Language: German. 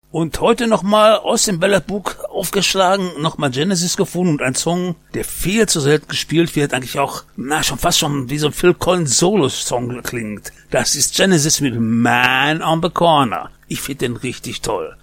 Und heute nochmal aus dem Ballad-Book aufgeschlagen, nochmal Genesis gefunden und ein Song, der viel zu selten gespielt wird, eigentlich auch, fast schon wie so ein Phil Collins Solo-Song klingt. Das ist Genesis mit Man on the Corner. Ich finde den richtig toll.